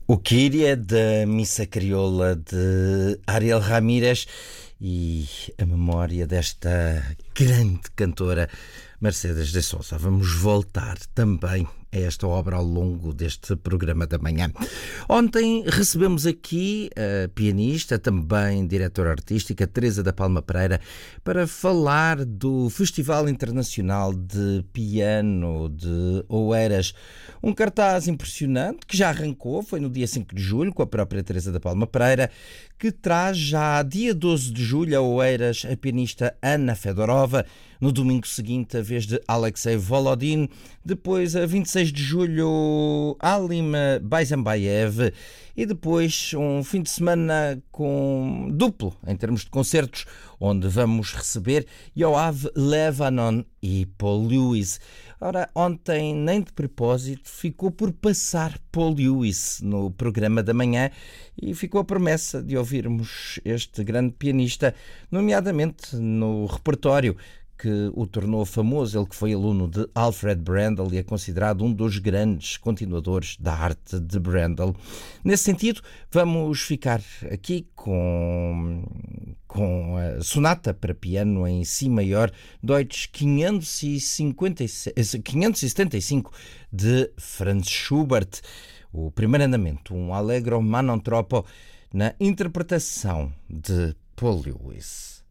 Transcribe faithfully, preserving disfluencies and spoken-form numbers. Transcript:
O Kyrie da Missa Crioula de Ariel Ramírez e a memória desta grande cantora Mercedes de Sousa. Vamos voltar também a esta obra ao longo deste programa da manhã. Ontem recebemos aqui a pianista, também diretora artística, Teresa da Palma Pereira, para falar do Festival Internacional de Piano de Oeiras. Um cartaz impressionante que já arrancou, foi no dia cinco de julho, com a própria Teresa da Palma Pereira, que traz já dia doze de julho a Oeiras a pianista Anna Fedorova, no domingo seguinte a vez de Alexei Volodin, depois a vinte e seis de julho Alim Baizambayev e depois um fim de semana com duplo em termos de concertos, onde vamos receber Yoav Levanon e Paul Lewis. Ora, ontem, nem de propósito, ficou por passar Paul Lewis no programa da manhã e ficou a promessa de ouvirmos este grande pianista, nomeadamente no repertório que o tornou famoso, ele que foi aluno de Alfred Brendel e é considerado um dos grandes continuadores da arte de Brendel. Nesse sentido, vamos ficar aqui com, com a sonata para piano em si maior, Deutsch quinhentos e setenta e cinco, de Franz Schubert, o primeiro andamento, um Allegro Manon Troppo, na interpretação de Paul Lewis.